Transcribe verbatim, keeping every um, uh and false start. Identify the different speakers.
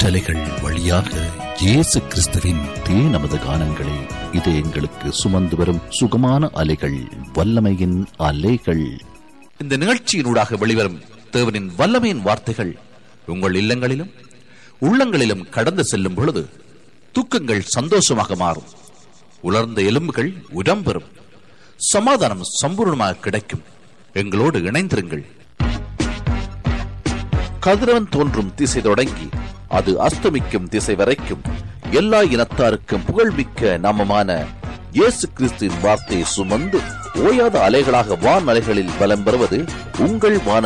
Speaker 1: காற்றலைகள் வழியாக இயேசு கிறிஸ்துவின் தே நமது கானங்களை இது எங்களுக்கு சுமந்து வரும் சுகமான அலைகள், வல்லமையின் அலைகள்.
Speaker 2: இந்த நிகழ்ச்சியினூடாக வெளிவரும் தேவனின் வல்லமையின் வார்த்தைகள் உங்கள் இல்லங்களிலும் உள்ளங்களிலும் கடந்து செல்லும் பொழுது தூக்கங்கள் சந்தோஷமாக மாறும், உலர்ந்த எலும்புகள் உரம் பெறும், சமாதானம் சம்பூர்ணமாக கிடைக்கும். எங்களோடு இணைந்திருங்கள். கதிரவன் தோன்றும் திசை தொடங்கி அது அஸ்தமிக்கும் திசை வரைக்கும் எல்லா இனத்தாருக்கும் புகழ்மிக்க நாமமான இயேசு கிறிஸ்துவின் வார்த்தையை சுமந்து ஓயாத அலைகளாக வான் அலைகளில் பலம் பெறுவது உங்கள் வான